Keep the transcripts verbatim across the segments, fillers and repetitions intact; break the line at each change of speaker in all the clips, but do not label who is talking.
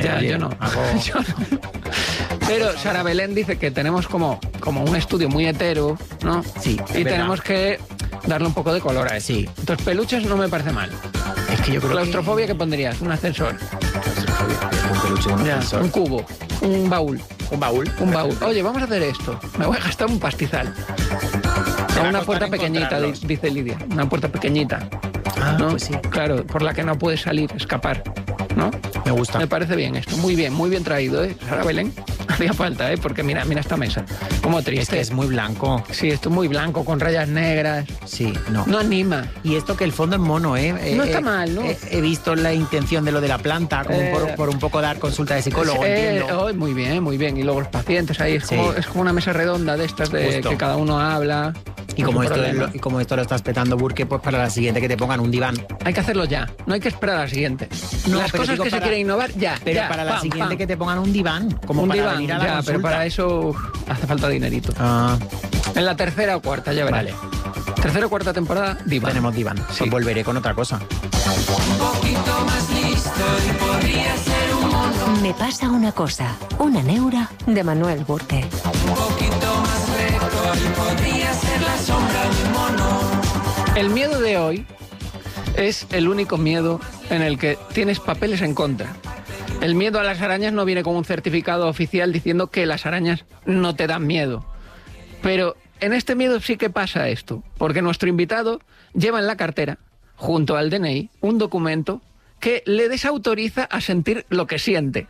Ya,
oye,
yo no.
hago...
Yo no. Pero Sara Belén dice que tenemos como, como un estudio muy hetero, ¿no?
Sí, es
y
verdad.
tenemos que darle un poco de color a eso.
Sí.
Entonces, peluches no me parece mal.
Es que yo creo
Claustrofobia, ¿qué pondrías? Un ascensor.
que... Un peluche, un
Ya,
ascensor.
un cubo. Un baúl.
Un baúl.
Un baúl. Oye, vamos a hacer esto. Me voy a gastar un pastizal.
va a
Una
costar
puerta pequeñita, di-
encontrarlos.
dice Lidia. Una puerta pequeñita.
Ah,
¿No?
pues sí.
Claro, por la que no puedes salir, escapar. ¿No?
Me gusta.
Me parece bien esto. Muy bien, muy bien traído, ¿eh? Sara Belén. Hacía falta, ¿eh? Porque mira, mira esta mesa. Como triste.
Es que es muy blanco.
Sí, esto es muy blanco, con rayas negras.
Sí, no.
No anima.
Y esto que el fondo es mono, ¿eh?
No
Eh,
está
eh,
mal, ¿no?
eh, He visto la intención de lo de la planta, como
Eh,
por, por un poco dar consulta de psicólogo,
Eh,
entiendo.
oh, muy bien, muy bien. Y luego los pacientes ahí. Es,
Sí.
como, es como una mesa redonda de estas de
Justo.
que cada uno habla.
Y
No
como,
es un
esto
problema.
lo, y como esto lo estás petando, Burke, pues para la siguiente que te pongan un diván.
Hay que hacerlo ya. No hay que esperar a la siguiente.
No,
Las
pero
cosas
digo
que se
para-
quieren innovar, ya.
Pero
ya,
para la
pam,
siguiente
pam.
que te pongan un diván, como
un
para
diván,
venir a la
ya, pero
consulta.
para eso uf, hace falta dinerito.
Ah,
En la tercera o cuarta, ya verás.
Vale.
Tercera o cuarta temporada, diván.
tenemos diván.
Sí.
Pues volveré con otra cosa.
Me pasa una cosa, una neura de Manuel Burke.
El miedo de hoy es el único miedo en el que tienes papeles en contra. El miedo a las arañas no viene con un certificado oficial diciendo que las arañas no te dan miedo. Pero en este miedo sí que pasa esto, porque nuestro invitado lleva en la cartera, junto al D N I, un documento que le desautoriza a sentir lo que siente.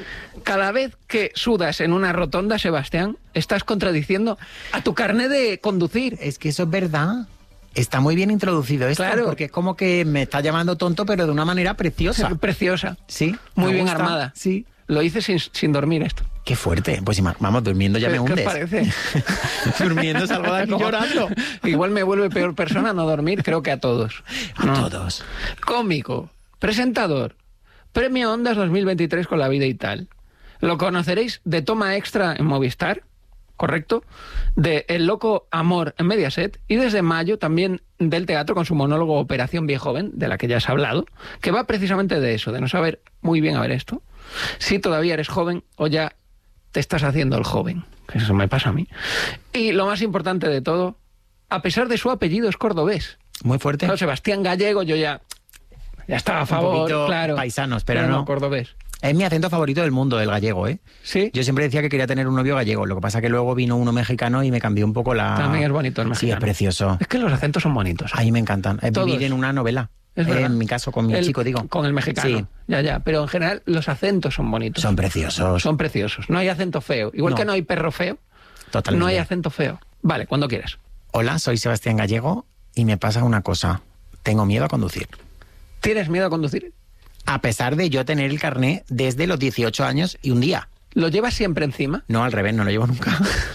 Cada vez que sudas en una rotonda, Sebastián, estás contradiciendo a tu carnet de conducir.
Es que eso es verdad. Está muy bien introducido esto,
Claro.
porque es como que me está llamando tonto, pero de una manera preciosa.
Preciosa.
Sí.
Muy
me
bien
gusta.
armada.
Sí.
Lo hice sin, sin dormir esto.
Qué fuerte. Pues ima- vamos, durmiendo ya
¿Qué,
me
qué os
hundes.
parece?
Durmiendo salgo de aquí
Como-
llorando.
Igual me vuelve peor persona no dormir, creo que a todos.
A
No.
todos.
Cómico, presentador, Premio Ondas dos mil veintitrés con La Vida y Tal. Lo conoceréis de Toma Extra en Movistar, ¿correcto? De El Loco Amor en Mediaset y desde mayo también del teatro con su monólogo Operación Viejoven, de la que ya has hablado, que va precisamente de eso, de no saber muy bien, a ver esto, si todavía eres joven o ya te estás haciendo el joven, que eso me pasa a mí. Y lo más importante de todo, a pesar de su apellido es cordobés.
Muy fuerte.
Claro, Sebastián Gallego, yo ya, ya estaba a favor,
poquito
claro.
paisanos, pero no.
cordobés.
Es mi acento favorito del mundo, el gallego, ¿eh?
Sí,
Yo siempre decía que quería tener un novio gallego. Lo que pasa que luego vino uno mexicano y me cambió un poco la...
también es bonito el
Sí,
mexicano.
es precioso.
Es que los acentos son bonitos.
A mí me encantan. Es
Todos.
vivir en una novela.
Es
Eh,
verdad.
en mi caso, con mi
El-
chico, digo.
Con el mexicano.
Sí.
Ya, ya. Pero en general los acentos son bonitos.
Son preciosos.
Son preciosos. No hay acento feo. Igual
No.
que no hay perro feo,
Totalmente.
no hay acento feo. Vale, cuando quieras.
Hola, soy Sebastián Gallego y me pasa una cosa. Tengo miedo a conducir.
¿Tienes miedo a conducir?
A pesar de yo tener el carné desde los dieciocho años y un día.
¿Lo llevas siempre encima?
No, al revés, no lo llevo nunca.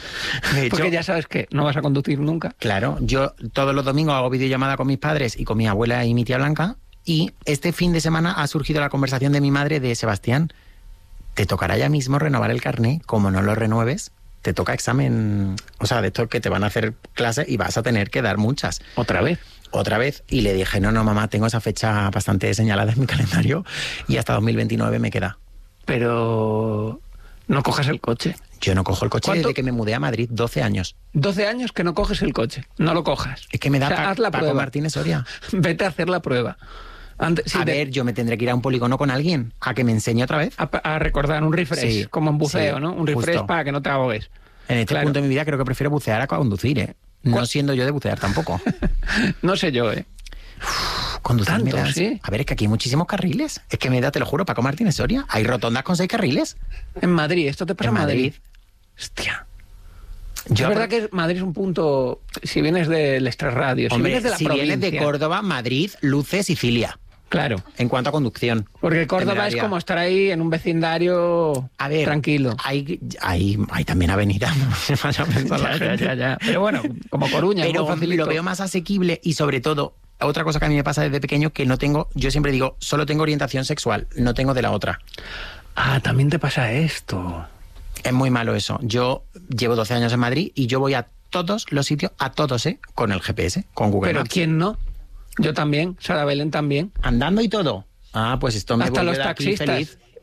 De hecho,
Porque ya sabes que no vas a conducir nunca.
claro, yo todos los domingos hago videollamada con mis padres y con mi abuela y mi tía Blanca. Y este fin de semana ha surgido la conversación de mi madre de Sebastián, te tocará ya mismo renovar el carné. Como no lo renueves, te toca examen, o sea, de esto que te van a hacer clases y vas a tener que dar muchas.
Otra vez.
Otra vez. Y le dije, no, no, mamá, tengo esa fecha bastante señalada en mi calendario y hasta dos mil veintinueve me queda.
Pero no coges el coche.
Yo no cojo el coche
¿Cuánto?
desde que me mudé a Madrid, doce años.
doce años que no coges el coche. No lo cojas.
Es que me da
O sea,
Pa-
haz la
Paco
prueba.
Martínez Soria.
Vete a hacer la prueba. Antes, sí,
a
de-
ver, yo me tendré que ir a un polígono con alguien a que me enseñe otra vez.
a, a recordar un refresh,
Sí,
como en buceo,
sí,
¿no? Un refresh
justo.
para que no te ahogues.
En este
Claro.
punto de mi vida creo que prefiero bucear a conducir, ¿eh? No
¿Cuál?
siendo yo de bucear tampoco.
No sé yo, ¿eh?
Conducir me
Tanto,
da-
sí.
A ver, es que aquí hay muchísimos carriles. Es que me da, te lo juro, Paco Martínez Soria. Hay rotondas con seis carriles.
En Madrid, esto te pasa
En
en Madrid.
Madrid.
Hostia.
Yo,
es verdad que Madrid es un punto, si vienes del extrarradio, si
hombre,
vienes de la
si
provincia.
vienes de Córdoba, Madrid, Luce, Sicilia.
Claro.
En cuanto a conducción.
Porque Córdoba es
Temeraria.
como estar ahí en un vecindario
A ver,
tranquilo.
Hay, hay, hay también avenida. No se vaya a pensar la
Ya, ya,
gente.
ya, ya. Pero bueno, como Coruña,
Pero
muy facilito.
lo veo más asequible y sobre todo, otra cosa que a mí me pasa desde pequeño que no tengo, yo siempre digo, solo tengo orientación sexual, no tengo de la otra.
Ah, también te pasa esto.
Es muy malo eso. Yo llevo doce años en Madrid y yo voy a todos los sitios, a todos, ¿eh? Con el G P S, con Google
Pero
Maps.
¿quién no? Yo también, Sara Belén también.
Andando y todo. Ah, pues esto me
Hasta
voy
los
yo de aquí
taxistas.
feliz.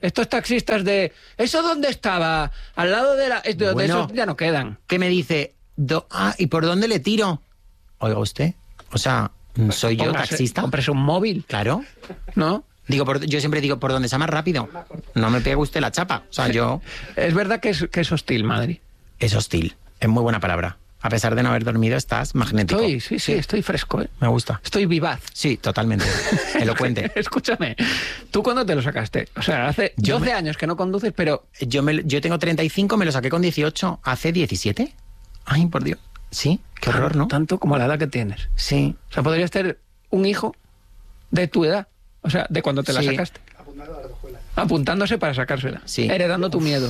Estos taxistas de... ¿Eso dónde estaba? Al lado de la... De, de
Bueno.
esos ya no quedan.
¿Qué me dice? Do- ah, ¿y por dónde le tiro? Oiga usted, o sea, soy yo
Póngase-
taxista.
Cómprese un móvil,
Claro.
¿no?
Digo, por- yo siempre digo, por donde sea más rápido. No me pegue usted la chapa. O sea, yo...
Es verdad que es, que es hostil Madrid.
Es hostil. Es muy buena palabra. A pesar de no haber dormido, estás magnético.
Estoy, sí, sí, estoy fresco, ¿eh?
Me gusta.
Estoy vivaz.
Sí, totalmente. Elocuente.
Escúchame, ¿tú cuándo te lo sacaste? O sea, hace
Yo
doce
me-
años que no conduces, pero
Yo, me, yo tengo treinta y cinco, me lo saqué con dieciocho. ¿Hace diecisiete? Ay, por Dios. Sí, qué horror, ¿no?
tanto como la edad que tienes.
Sí.
O sea, podrías tener un hijo de tu edad, o sea, de cuando te la
Sí.
sacaste. Apuntándose para sacársela.
Sí.
Heredando tu miedo.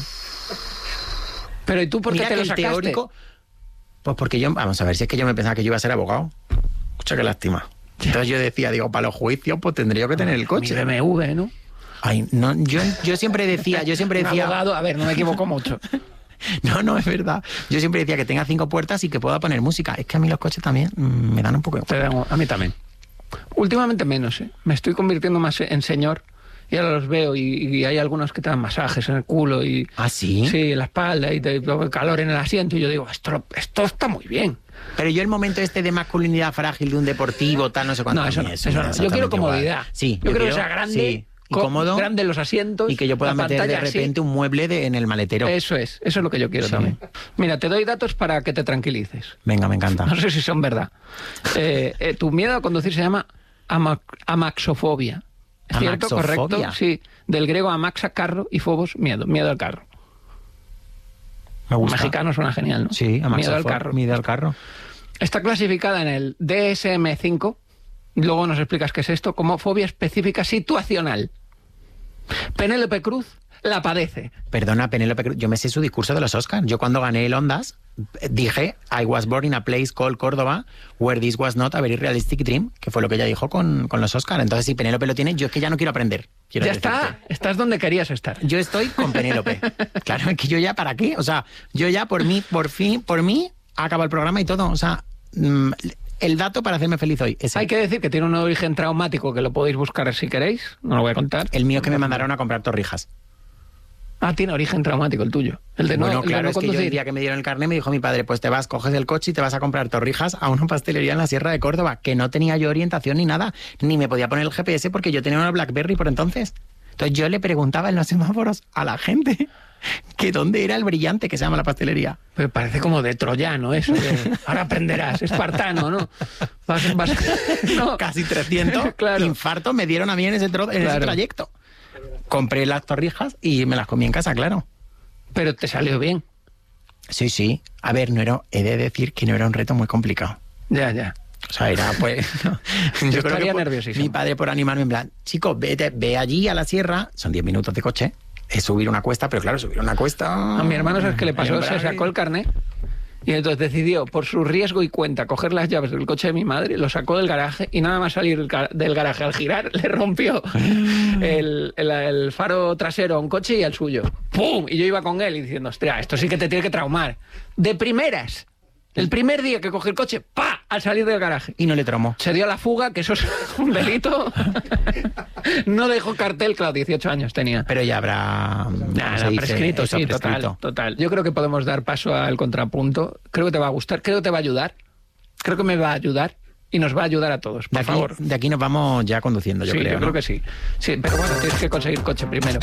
Pero ¿y tú por qué
Mira
te
que
lo
el
sacaste?
teórico... Pues porque yo... Vamos a ver, si es que yo me pensaba que yo iba a ser abogado. Escucha, qué lástima. Entonces yo decía, digo, para los juicios, pues tendría que tener el coche.
Mi B M W, ¿no?
Ay, no, yo, yo siempre decía, yo siempre
Un
decía...
abogado, a ver, no me equivoco mucho.
No, no, es verdad. Yo siempre decía que tenga cinco puertas y que pueda poner música. Es que a mí los coches también mm, me dan un poco de...
Te dan- a mí también. Últimamente menos, ¿eh? Me estoy convirtiendo más en señor. Y ahora los veo y, y hay algunos que te dan masajes en el culo y...
¿Ah, sí?
Sí, en la espalda y te y calor en el asiento. Y yo digo, esto, esto está muy bien.
Pero yo el momento este de masculinidad frágil de un deportivo, tal, no sé cuánto...
No, eso
a mí
no,
eso
eso
me da
no. Yo quiero
exactamente igual.
comodidad.
Sí,
yo, quiero que sea grande,
sí, y
co-
cómodo,
grande los asientos.
y que yo pueda
la
meter de
pantalla así.
repente un mueble de, en el maletero.
Eso es, eso es lo que yo quiero
Sí.
también. Mira, te doy datos para que te tranquilices.
Venga, me encanta.
No sé si son verdad. Eh, eh, tu miedo a conducir se llama ama- amaxofobia. ¿Es cierto?
Amaxofobia.
¿Correcto? Sí. Del griego amaxa, carro, y phobos, miedo. Miedo al carro.
Me gusta.
Mexicano suena genial, ¿no?
Sí,
Miedo al carro.
Miedo al carro.
Está clasificada en el D S M cinco, luego nos explicas qué es esto, como fobia específica situacional. Penélope Cruz la padece.
Perdona, Penélope Cruz, yo me sé su discurso de los Oscars. Yo cuando gané el Ondas dije, I was born in a place called Córdoba, where this was not a very realistic dream, que fue lo que ella dijo con, con los Oscars. Entonces, si Penélope lo tiene, yo es que ya no quiero aprender. Quiero
Ya
decirte.
está, estás donde querías estar.
Yo estoy con Penélope. Claro, es que yo ya, ¿para qué? O sea, yo ya por mí, por fin, por mí, acaba el programa y todo. O sea, mm, el dato para hacerme feliz hoy es
Hay que decir que tiene un origen traumático que lo podéis buscar si queréis, no lo voy a contar.
el mío, es que me mandaron a comprar torrijas.
Ah, tiene origen traumático el tuyo. El de no,
Bueno,
el de
claro,
no
es que yo
conducir.
el día que me dieron el carnet me dijo mi padre, pues te vas, coges el coche y te vas a comprar torrijas a una pastelería en la Sierra de Córdoba, que no tenía yo orientación ni nada, ni me podía poner el G P S porque yo tenía una BlackBerry por entonces. Entonces yo le preguntaba en los semáforos a la gente que dónde era el brillante que se llama la pastelería.
Pero parece como de troyano eso. de, ahora aprenderás, espartano, ¿no? Vas, vas- no.
Casi trescientos
Claro.
infartos me dieron a mí en ese, tro- en ese
Claro.
trayecto. Compré las torrijas y me las comí en casa, claro.
Pero te salió bien.
Sí, sí. A ver, no era, he de decir que no era un reto muy complicado.
Ya, ya.
O sea, era pues... no.
Yo
creo
estaría
por-
nerviosísimo.
Mi padre por animarme en plan, chico, vete, ve allí a la sierra, son diez minutos de coche, es subir una cuesta, pero claro, subir una cuesta...
A mi hermano, ¿sabes qué le pasó?
el
Se
embrague.
sacó el carnet y entonces decidió, por su riesgo y cuenta, coger las llaves del coche de mi madre, lo sacó del garaje y nada más salir del ca- del garaje al girar, le rompió el, el- el faro trasero a un coche y al suyo. ¡Pum! Y yo iba con él y diciendo, hostia, esto sí que te tiene que traumar. De primeras, el primer día que cogí el coche, ¡pa! Al salir del garaje.
Y no le tromó.
Se dio a la fuga, que eso es un delito. No dejó cartel, claro, dieciocho años tenía.
Pero ya habrá... ¿cómo
Nada,
se dice?
prescrito,
Eso,
sí,
prescrito.
total, total. Yo creo que podemos dar paso al contrapunto. Creo que te va a gustar, creo que te va a ayudar. Creo que me va a ayudar y nos va a ayudar a todos,
De
por
aquí,
favor.
de aquí nos vamos ya conduciendo, yo
sí,
creo.
yo
¿no?
creo que sí. Sí, pero bueno, tienes que conseguir coche primero.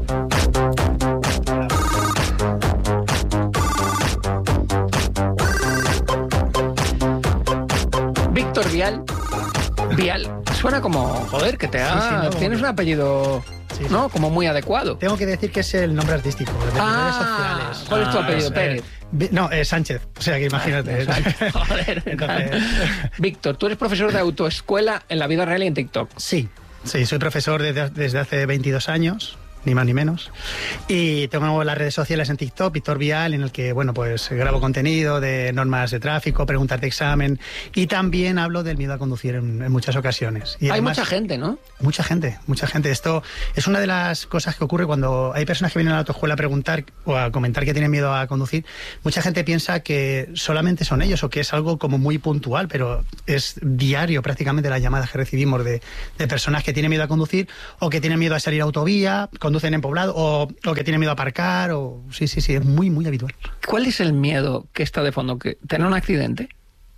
Víctor Vial. Vial. Suena como, joder, que te ha...
Sí, sí, no.
Tienes un apellido,
Sí, sí.
¿no? Como muy adecuado.
Tengo que decir que es el nombre artístico de mis redes
Ah,
sociales.
¿cuál es tu
Ah,
apellido?
es,
Pérez.
eh, Vi- no, eh, Sánchez. O sea que imagínate.
Joder.
Entonces-
Víctor, tú eres profesor de autoescuela en la vida real y en TikTok.
Sí, sí, soy profesor desde, desde hace veintidós años. Ni más ni menos. Y tengo las redes sociales en TikTok, Víctor Vial, en el que, bueno, pues grabo contenido de normas de tráfico, preguntas de examen, y también hablo del miedo a conducir en, en muchas ocasiones. Y
Hay
además-
mucha gente, ¿no?
Mucha gente, mucha gente. Esto es una de las cosas que ocurre cuando hay personas que vienen a la autoescuela a preguntar o a comentar que tienen miedo a conducir. Mucha gente piensa que solamente son ellos o que es algo como muy puntual, pero es diario prácticamente las llamadas que recibimos de, de personas que tienen miedo a conducir o que tienen miedo a salir a autovía, conducen en poblado o, o que tienen miedo a aparcar. O, sí, sí, sí, es muy, muy habitual.
¿Cuál es el miedo que está de fondo? ¿Que ¿Tener un accidente?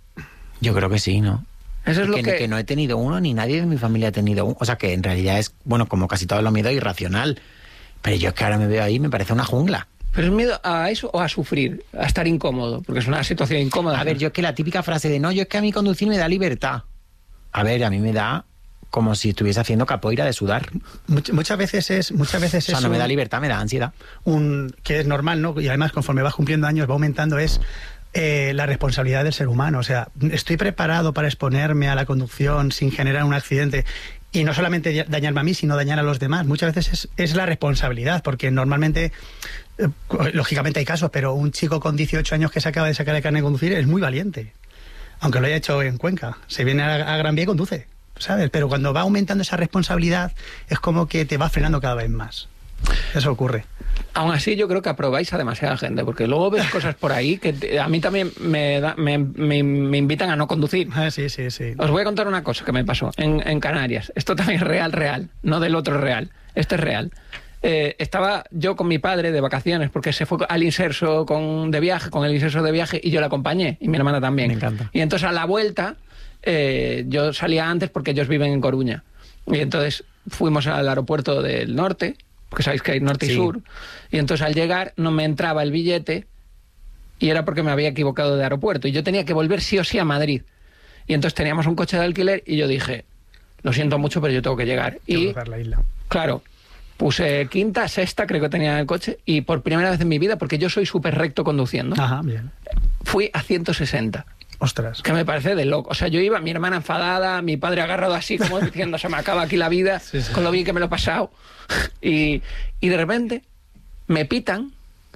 Yo creo que sí, ¿no?
Eso es lo
que,
que...
que no he tenido uno, ni nadie de mi familia ha tenido uno. O sea, que en realidad es, bueno, como casi todos los miedos, irracional. Pero yo es que ahora me veo ahí, me parece una jungla.
¿Pero es miedo a eso o a sufrir? A estar incómodo, porque es una situación incómoda.
A ver, yo es que la típica frase de no, yo es que a mí conducir me da libertad. A ver, a mí me da como si estuviese haciendo capoeira de sudar.
Much, muchas veces es... Muchas veces
o sea,
es
no
un,
me da libertad, me da ansiedad.
Un, que es normal, ¿no? Y además, conforme vas cumpliendo años, va aumentando, es... Eh, la responsabilidad del ser humano. O sea, estoy preparado para exponerme a la conducción sin generar un accidente y no solamente dañarme a mí, sino dañar a los demás. Muchas veces es, es la responsabilidad, porque normalmente, eh, lógicamente hay casos, pero un chico con dieciocho años que se acaba de sacar el carnet de conducir es muy valiente, aunque lo haya hecho en Cuenca. Se viene a, a Gran Vía y conduce, ¿sabes? Pero cuando va aumentando esa responsabilidad es como que te va frenando cada vez más. Eso ocurre.
Aún así, yo creo que aprobáis a demasiada gente, porque luego ves cosas por ahí que te, a mí también me, da, me, me, me invitan a no conducir.
Ah, sí, sí, sí.
Os voy a contar una cosa que me pasó en, en Canarias. Esto también es real, real, no del otro real. Esto es real. Eh, estaba yo con mi padre de vacaciones, porque se fue al Inserso con, de viaje, con el Inserso de viaje, y yo le acompañé, y mi hermana también.
Me encanta.
Y entonces a la vuelta, eh, yo salía antes porque ellos viven en Coruña. Y entonces fuimos al aeropuerto del norte, porque sabéis que hay norte
sí.
y sur, y entonces al llegar no me entraba el billete y era porque me había equivocado de aeropuerto y yo tenía que volver sí o sí a Madrid. Y entonces teníamos un coche de alquiler y yo dije, lo siento mucho, pero yo tengo que llegar.
Tengo
y
que cruzar la isla.
Claro, puse quinta, sexta, creo que tenía en el coche, y por primera vez en mi vida, porque yo soy súper recto conduciendo,
Ajá, bien.
fui a ciento sesenta.
Ostras.
Que me parece de loco. O sea, yo iba, mi hermana enfadada, mi padre agarrado así, como diciendo, se me acaba aquí la vida,
sí, sí.
con lo bien que me lo he pasado. Y, y de repente me pitan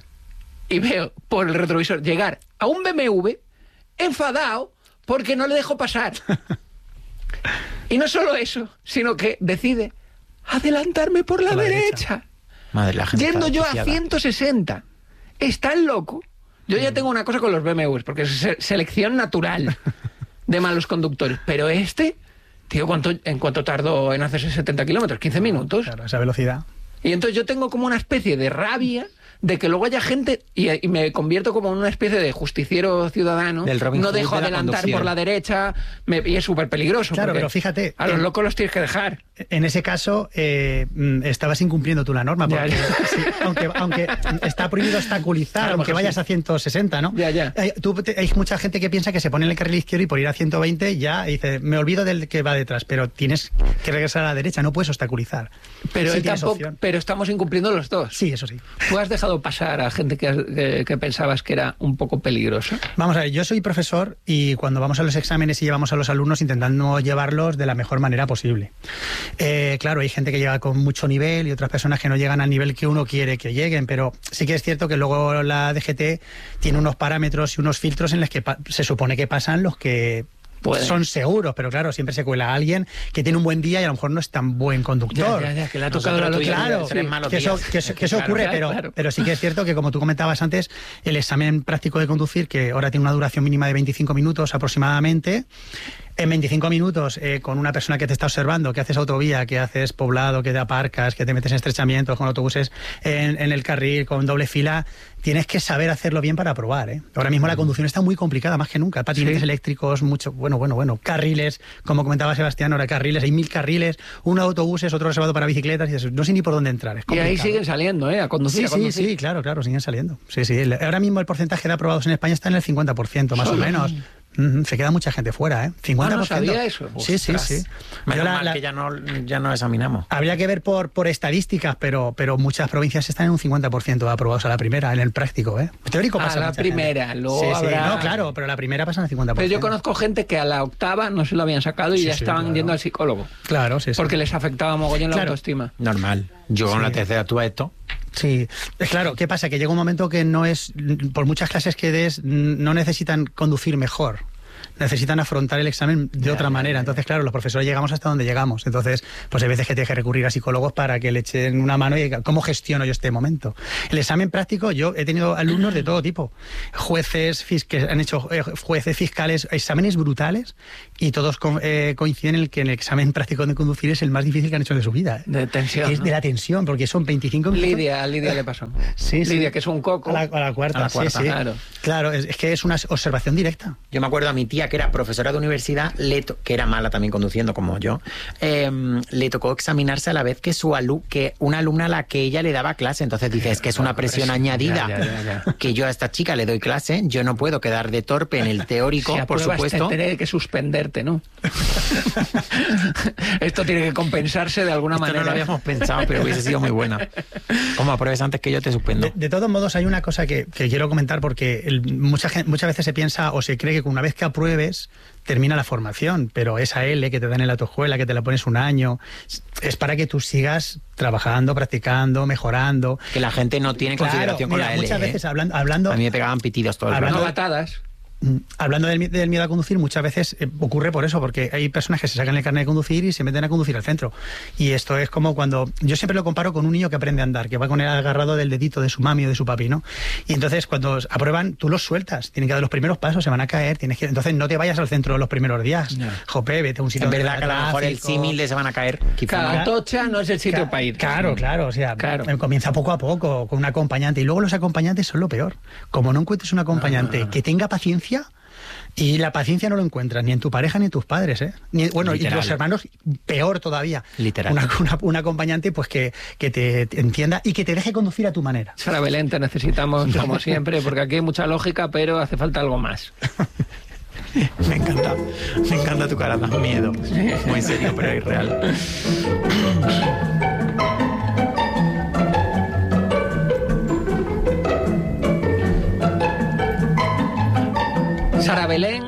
y veo por el retrovisor llegar a un B M W enfadado porque no le dejo pasar. Y no solo eso, sino que decide adelantarme por la,
Por la
derecha.
derecha.
Madre, la gente
Yendo
está
yo a
desquiciada.
ciento sesenta. Es tan loco. Yo ya tengo una cosa con los B M Ws, porque es se- selección natural de malos conductores. Pero este, tío, ¿cuánto, ¿en cuánto tardó en hacerse setenta kilómetros? ¿quince minutos?
Claro, esa velocidad.
Y entonces yo tengo como una especie de rabia de que luego haya gente, y, y me convierto como en una especie de justiciero ciudadano.
Del Robin
No
Hood
dejo
de la
adelantar
conducción.
por la derecha, me- y es súper peligroso.
Claro,
porque
pero fíjate,
a los
en-
locos los tienes que dejar.
En ese caso, eh, mm, estabas incumpliendo tú la norma, porque
Ya, ya.
sí, aunque, aunque está prohibido obstaculizar,
A lo
aunque
mejor
vayas
sí.
a ciento sesenta, ¿no?
Ya, ya.
Hay, tú te- hay mucha gente que piensa que se pone en el carril izquierdo y por ir a ciento veinte ya dice, me olvido del que va detrás, pero tienes que regresar a la derecha, no puedes obstaculizar.
Pero,
Sí
él
tienes
tampoco,
opción.
pero estamos incumpliendo los dos.
Sí, eso sí.
¿Tú has dejado pasar a gente que, has- que- que pensabas que era un poco peligrosa?
Vamos a ver, yo soy profesor y cuando vamos a los exámenes y llevamos a los alumnos intentando llevarlos de la mejor manera posible. Eh, claro, hay gente que llega con mucho nivel y otras personas que no llegan al nivel que uno quiere que lleguen, pero sí que es cierto que luego la D G T tiene unos parámetros y unos filtros en los que pa- se supone que pasan los que
Pueden.
son seguros, pero claro, siempre se cuela a alguien que tiene un buen día y a lo mejor no es tan buen conductor.
Ya, ya, ya, que le ha tocado
Nosotros
la
tú y yo
lotería.
Claro,
tres
Sí.
malos
que eso,
días.
que eso- que eso
Claro,
ocurre,
claro,
pero,
claro.
pero sí que es cierto que, como tú comentabas antes, el examen práctico de conducir, que ahora tiene una duración mínima de veinticinco minutos aproximadamente, en veinticinco minutos, eh, con una persona que te está observando, que haces autovía, que haces poblado, que te aparcas, que te metes en estrechamientos con autobuses en, en el carril, con doble fila, tienes que saber hacerlo bien para probar, ¿eh? Ahora mismo la conducción está muy complicada, más que nunca. Patinetes
Sí.
eléctricos, mucho, bueno, bueno, bueno, carriles, como comentaba Sebastián, ahora carriles, hay mil carriles, un autobús es otro reservado para bicicletas, y eso, no sé ni por dónde entrar. Es
Y ahí
complicado.
siguen saliendo, ¿eh? A conducir,
Sí,
a
sí,
conducir.
sí, claro, claro, siguen saliendo. Sí, sí. El- Ahora mismo el porcentaje de aprobados en España está en el cincuenta por ciento, más
Solo.
o menos. Ujú, se queda mucha gente fuera, ¿eh? cincuenta por ciento.
Ah, no sabía eso.
Sí, sí,
Ostras.
sí.
Menos
Yo la-
mal
la-
que ya no, ya no examinamos.
Habría que ver por, por estadísticas, pero, pero muchas provincias están en un cincuenta por ciento de aprobados a la primera, en el práctico, ¿eh? Teórico
A
pasa
la
mucha
primera,
gente.
luego
Sí, sí,
habrá-
no, claro, pero la primera pasa en el cincuenta por
Pero
ciento.
yo conozco gente que a la octava no se lo habían sacado y
Sí,
ya
sí,
estaban
claro.
yendo al psicólogo.
Claro, sí, sí.
Porque les afectaba mogollón la
Claro.
autoestima.
Normal. Yo con
Sí.
la tercera tú a esto.
Sí, es claro, ¿qué pasa? Que llega un momento que no es, por muchas clases que des, no necesitan conducir mejor. Necesitan afrontar el examen de
Ya,
otra
ya,
manera.
ya, ya.
Entonces, claro, los profesores llegamos hasta donde llegamos. Entonces, pues hay veces que tienes que recurrir a psicólogos para que le echen una mano y digan, ¿cómo gestiono yo este momento? El examen práctico, yo he tenido alumnos de todo tipo. Jueces, fis- que han hecho eh, jueces fiscales, exámenes brutales y todos co eh, coinciden en el que en el examen práctico de conducir es el más difícil que han hecho de su vida. ¿eh?
De tensión.
Es
¿no?
de la tensión, porque son veinticinco minutos.
Lidia, a Lidia le pasó.
Sí, sí.
Lidia, que es un coco.
A la, a la cuarta,
A la cuarta,
sí, sí.
claro.
Claro, es, es que es una observación directa.
Yo me acuerdo a mi tía, que era profesora de universidad, le to que era mala también conduciendo como yo, eh, le tocó examinarse a la vez que su alu que una alumna a la que ella le daba clase. Entonces dice, es que es una presión añadida.
Ya, ya, ya, ya.
Que yo a esta chica le doy clase, yo no puedo quedar de torpe en el teórico,
Si
por
apruebas,
supuesto.
te tiene que suspenderte, ¿no? Esto tiene que compensarse de alguna
Esto
manera.
no lo habíamos pensado, pero hubiese sido muy buena. Como apruebes antes que yo, te suspendo.
De, de todos modos, hay una cosa que, que quiero comentar, porque el, mucha gente, muchas veces se piensa o se cree que una vez que apruebes termina la formación, pero esa L que te dan en la autoescuela, que te la pones un año, es para que tú sigas trabajando, practicando, mejorando.
Que la gente no tiene
Claro,
consideración con
mira,
la L.
muchas
¿eh?
veces hablando, hablando
A mí me pegaban pitidos todo el
Hablando
No
rato.
batadas.
Hablando del, del miedo a conducir, muchas veces eh, ocurre por eso, porque hay personas que se sacan el carnet de conducir y se meten a conducir al centro. Y esto es como cuando... Yo siempre lo comparo con un niño que aprende a andar, que va con el agarrado del dedito de su mami o de su papi, ¿no? Y entonces cuando aprueban, tú los sueltas, tienen que dar los primeros pasos, se van a caer, tienes que... Entonces no te vayas al centro los primeros días.
No.
Jope, vete a un sitio...
Es
donde
verdad que a lo
haya
mejor el
tráfico.
símil de se van a caer. Quizá
Cada
no.
tocha no es el sitio
Ca-
para ir.
Claro, claro, o sea,
Claro.
eh, comienza poco a poco con un acompañante y luego los acompañantes son lo peor. Como no encuentres un acompañante
Ah.
que tenga paciencia, y la paciencia no lo encuentras ni en tu pareja ni en tus padres, ¿eh? Ni, bueno,
Literal.
y los hermanos, peor todavía.
Literal.
Una, una- un acompañante pues que, que te, te entienda y que te deje conducir a tu manera.
Sara Belén, te necesitamos como siempre, porque aquí hay mucha lógica, pero hace falta algo más.
Me encanta. Me encanta tu cara, das miedo. Muy serio, pero es real.
Sara Belén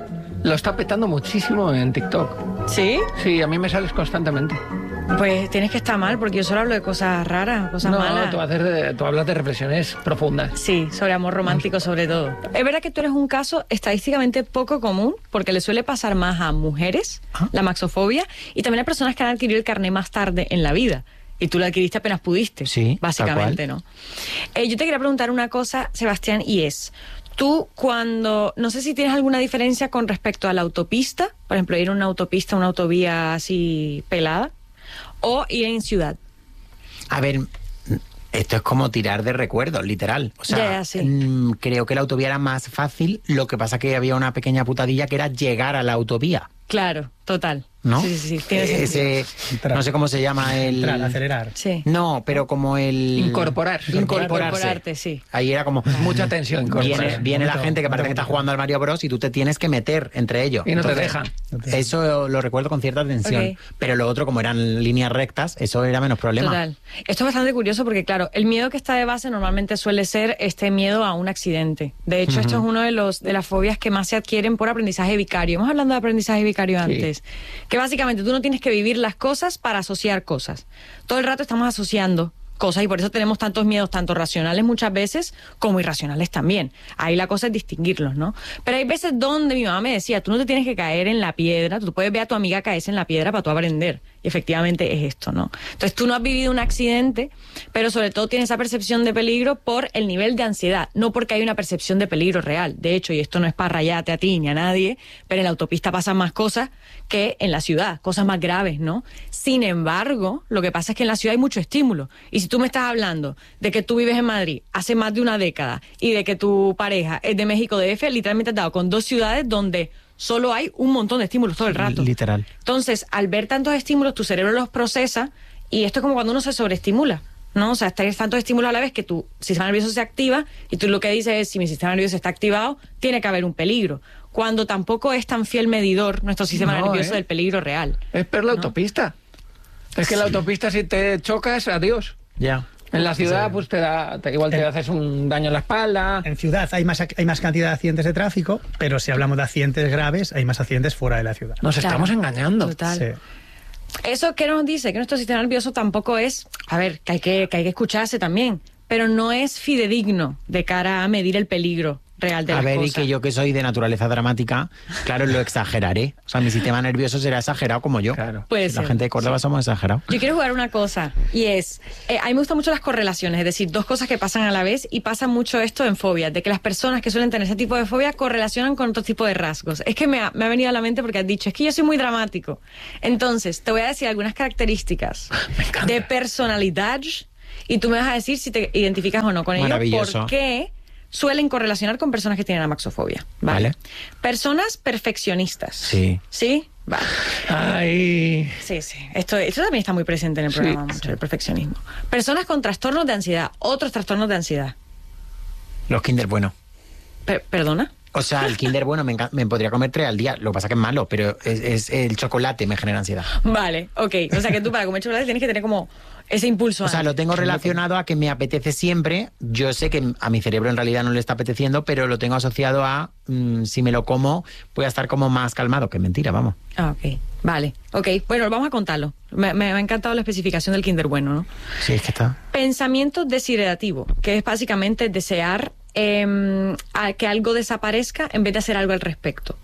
lo está petando muchísimo en TikTok.
¿Sí?
Sí, a mí me sales constantemente.
Pues tienes que estar mal, porque yo solo hablo de cosas raras, cosas
No,
malas.
tú, haces de- tú hablas de reflexiones profundas.
Sí, sobre amor romántico sobre todo. Es verdad que tú eres un caso estadísticamente poco común, porque le suele pasar más a mujeres,
Ah.
la maxofobia, y también a personas que han adquirido el carné más tarde en la vida. Y tú lo adquiriste apenas pudiste,
Sí,
básicamente,
tal
¿no? Eh, yo te quería preguntar una cosa, Sebastián, y es, tú cuando, no sé si tienes alguna diferencia con respecto a la autopista, por ejemplo, ir a una autopista, una autovía así pelada, o ir en ciudad.
A ver, esto es como tirar de recuerdos, literal. O sea,
Ya, ya, sí.
mm, creo que la autovía era más fácil, lo que pasa que había una pequeña putadilla que era llegar a la autovía,
Claro, total.
¿no?
Sí, sí, sí, tiene
Eh,
sentido.
Ese, no sé cómo se llama el...
Entrar, acelerar.
Sí.
No, pero como el...
Incorporarse.
Incorporarse.
Incorporarte, sí.
Ahí era como...
Mucha tensión.
Viene,
incorporada.
viene la
Bonito,
gente que parece que
bonito.
está jugando al Mario Bros y tú te tienes que meter entre ellos.
Y no te
Entonces,
dejan.
Eso lo recuerdo con cierta tensión.
Ok.
Pero lo otro, como eran líneas rectas, eso era menos problema.
Total. Esto es bastante curioso porque, claro, el miedo que está de base normalmente suele ser este miedo a un accidente. De hecho, esto es uno de los de las fobias que más se adquieren por aprendizaje vicario. Hemos hablado de aprendizaje vicario
Sí.
antes. Que básicamente tú no tienes que vivir las cosas para asociar cosas. Todo el rato estamos asociando cosas y por eso tenemos tantos miedos, tanto racionales muchas veces como irracionales también. Ahí la cosa es distinguirlos, ¿no? Pero hay veces donde mi mamá me decía, tú no te tienes que caer en la piedra, tú puedes ver a tu amiga caerse en la piedra para tú aprender. Y efectivamente es esto, ¿no? Entonces tú no has vivido un accidente, pero sobre todo tienes esa percepción de peligro por el nivel de ansiedad, no porque hay una percepción de peligro real. De hecho, y esto no es para rayarte a ti ni a nadie, pero en la autopista pasan más cosas que en la ciudad, cosas más graves, ¿no? Sin embargo, lo que pasa es que en la ciudad hay mucho estímulo. Y si tú me estás hablando de que tú vives en Madrid hace más de una década y de que tu pareja es de México D F, literalmente has dado con dos ciudades donde solo hay un montón de estímulos todo el rato.
Literal.
Entonces, al ver tantos estímulos, tu cerebro los procesa y esto es como cuando uno se sobreestimula, ¿no? O sea, tienes tantos estímulos a la vez que tu sistema nervioso se activa y tú lo que dices es, si mi sistema nervioso está activado, tiene que haber un peligro. Cuando tampoco es tan fiel medidor nuestro sistema
No,
nervioso
¿eh?
del peligro real.
Es per la autopista. Es que la autopista, si te chocas, adiós.
Ya.
En la ciudad, pues te da, te- igual te
En-
haces un daño en la espalda.
En ciudad hay más, hay más cantidad de accidentes de tráfico, pero si hablamos de accidentes graves, hay más accidentes fuera de la ciudad.
Nos
Claro.
estamos engañando.
Total.
Sí.
Eso que nos dice que nuestro sistema nervioso tampoco es, a ver, que hay que, que hay que escucharse también, pero no es fidedigno de cara a medir el peligro real de
A
las
ver,
cosas.
y que yo que soy de naturaleza dramática, claro, lo exageraré. O sea, mi sistema nervioso será exagerado como yo.
Claro.
Puede
La
ser.
gente de Córdoba somos exagerados.
Yo quiero jugar una cosa, y es, eh, a mí me gustan mucho las correlaciones, es decir, dos cosas que pasan a la vez, y pasa mucho esto en fobias, de que las personas que suelen tener ese tipo de fobia correlacionan con otro tipo de rasgos. Es que me ha, me ha venido a la mente porque has dicho, es que yo soy muy dramático. Entonces, te voy a decir algunas características de personalidad, y tú me vas a decir si te identificas o no con ello,
Maravilloso.
por qué suelen correlacionar con personas que tienen amaxofobia. ¿Vale?
Vale.
Personas perfeccionistas.
Sí.
¿Sí? Vale.
Ay.
Sí, sí. Esto, esto también está muy presente en el
Sí,
programa, mucho,
sí.
el perfeccionismo. Personas con trastornos de ansiedad, otros trastornos de ansiedad.
Los Kinder bueno.
Per- ¿Perdona?
O sea, el Kinder bueno me, enca- me podría comer tres al día. Lo que pasa que es malo, pero es, es el chocolate me genera ansiedad.
Vale, ok. O sea que tú para comer chocolate tienes que tener como ese impulso.
O sea,
antes.
lo tengo relacionado a que me apetece siempre. Yo sé que a mi cerebro en realidad no le está apeteciendo, pero lo tengo asociado a mm, si me lo como, voy a estar como más calmado. Que mentira, vamos.
Ah, ok. Vale, ok. Bueno, vamos a contarlo. Me, me ha encantado la especificación del Kinder bueno, ¿no?
Sí, es que está.
Pensamiento desiderativo, que es básicamente desear eh, a que algo desaparezca en vez de hacer algo al respecto.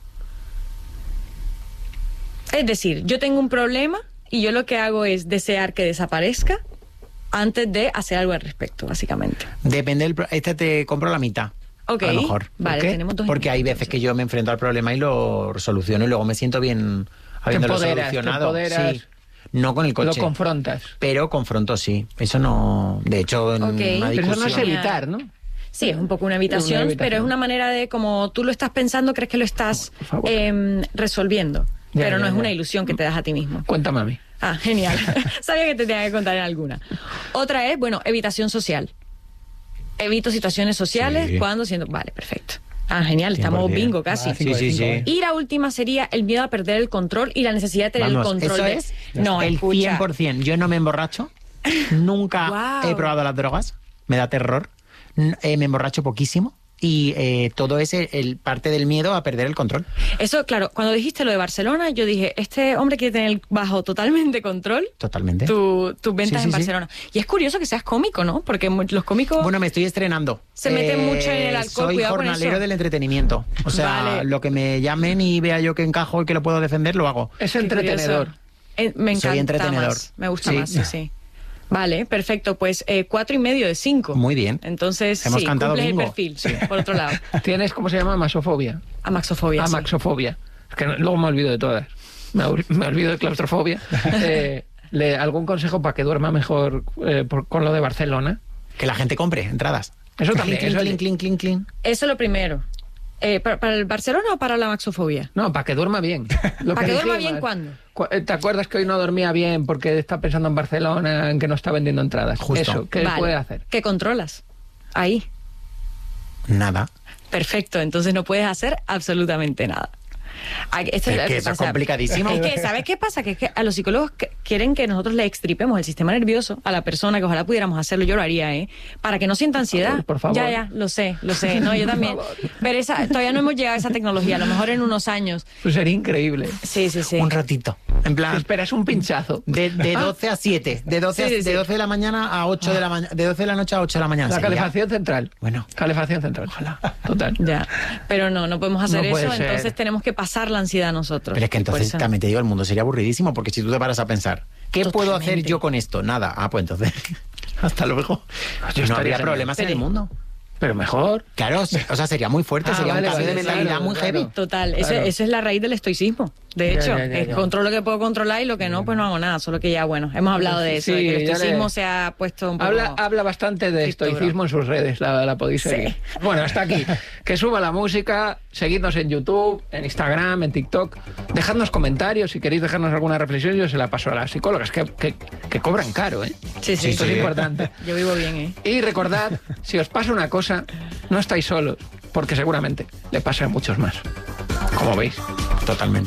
Es decir, yo tengo un problema y yo lo que hago es desear que desaparezca antes de hacer algo al respecto, básicamente.
Depende del... pro- Este te compro la mitad.
Ok,
A lo mejor.
vale,
¿Por qué?
tenemos dos
Porque hay veces que yo me enfrento al problema y lo soluciono y luego me siento bien habiéndolo
empoderas, te
solucionado.
empoderas.
Sí. No con el
Lo
coche.
confrontas.
Pero confronto sí. Eso no... De hecho, en
Ok.
una
Pero
discusión...
eso no es evitar, ¿no?
Sí, es un poco una habitación,
Una habitación.
pero es una manera de, como tú lo estás pensando, crees que lo estás
Por favor.
em, resolviendo.
Ya,
pero
ya,
no es
ya.
una ilusión que te das a ti mismo.
Cuéntame a mí.
Ah, genial. Sabía que te tenía que contar en alguna. Otra es, bueno, evitación social. Evito situaciones sociales
Sí.
cuando siento... Vale, perfecto. Ah, genial, estamos
cien por ciento.
bingo casi.
Ah, cinco
Sí,
de
sí,
cinco,
sí.
¿eh?
Y la última sería el miedo a perder el control y la necesidad de tener
Vamos,
el control.
eso
de...
es
No,
el
escucha.
cien por ciento. Yo no me emborracho. Nunca
Guau.
he probado las drogas. Me da terror. N- eh, me emborracho poquísimo. Y eh, todo es el, el parte del miedo a perder el control.
Eso, claro, cuando dijiste lo de Barcelona, yo dije, este hombre quiere tener bajo totalmente control
Totalmente.
tu- tus ventas
Sí, sí,
en
sí.
Barcelona. Y es curioso que seas cómico, ¿no? Porque mu- los cómicos...
Bueno, me estoy estrenando. Eh,
Se mete mucho en el alcohol,
Soy
cuidado con
jornalero
eso.
del entretenimiento. O sea,
Vale.
lo que me llamen y vea yo que encajo y que lo puedo defender, lo hago.
Es
Qué
entretenedor.
curioso. Eh, me encanta
Soy entretenedor.
más. Me gusta
Sí.
más, sí, sí. Vale, perfecto. Pues eh, cuatro y medio de cinco.
Muy bien.
Entonces,
Hemos
sí,
cantado
cumples el
bingo.
perfil, por otro lado.
Tienes, ¿cómo se llama? Masofobia.
Amaxofobia, sí.
Amaxofobia. Es que no- luego me olvido de todas. Me, ol- me olvido de claustrofobia. Eh, le- ¿Algún consejo para que duerma mejor eh, por- con lo de Barcelona?
Que la gente compre entradas.
Eso también,
Clink,
eso-
clink, clink, clink, clink.
Eso lo primero. Eh, ¿para, para el Barcelona o para la amaxofobia?
No, para que duerma bien. Lo
¿Para que duerma
dijimos.
bien cuándo?
Cu- eh, ¿Te acuerdas que hoy no dormía bien porque está pensando en Barcelona, en que no está vendiendo entradas?
Justo.
Eso, ¿qué
Vale.
puede hacer?
¿Qué controlas? Ahí.
Nada.
Perfecto, entonces no puedes hacer absolutamente nada. Ah, esto
Es
lo
que eso es
pasa.
complicadísimo.
Es que, ¿sabes qué pasa? Que, es que a los psicólogos que- quieren que nosotros le extripemos el sistema nervioso a la persona, que ojalá pudiéramos hacerlo, yo lo haría, ¿eh? Para que no sienta ansiedad.
favor, por favor.
Ya, ya, lo sé, lo sé. No, yo también. Pero esa, todavía no hemos llegado a esa tecnología, a lo mejor en unos años.
Pues sería increíble.
Sí, sí, sí.
Un ratito. En
Te
plan,
esperas un pinchazo.
de, de doce a siete. De doce,
Sí,
a-
sí, sí.
de doce de la mañana a ocho de la mañana. De doce de la noche a ocho de la mañana.
La
sería.
calefacción central.
Bueno.
Calefacción central. Ojalá. Total.
Ya. Pero no, no podemos hacer
No puede
eso,
ser.
entonces tenemos que pasar la ansiedad nosotros.
Pero es que
Por
entonces
eso-
también te digo, el mundo sería aburridísimo, porque si tú te paras a pensar, ¿qué puedo hacer
Totalmente.
yo con esto? Nada. Ah, pues entonces, hasta luego.
Yo
no
estaría
habría
genial.
problemas en
Pero-
el mundo.
Pero mejor.
Claro, se- o sea, sería muy fuerte,
Ah,
sería
vale,
un cambio
vale,
de mentalidad
claro,
muy
claro.
heavy.
Total, ese-
Claro.
esa es la raíz del estoicismo. De
Ya,
hecho,
ya, ya,
es
ya.
controlo lo que puedo controlar y lo que no, pues no hago nada. Solo que ya, bueno, hemos hablado de eso,
Sí,
de que el
ya
estoicismo
le-
se ha puesto un poco...
Habla, habla bastante de
Escritura.
estoicismo en sus redes, la, la podéis
Sí.
seguir. Bueno, hasta aquí. Que suba la música, seguidnos en YouTube, en Instagram, en TikTok. Dejadnos comentarios, si queréis dejarnos alguna reflexión, yo se la paso a las psicólogas, que, que, que cobran caro, ¿eh?
Sí, sí,
Esto
sí.
es importante.
Yo vivo bien, ¿eh?
Y recordad, si os pasa una cosa, no estáis solos, porque seguramente le pasa a muchos más. Como veis.
Totalmente.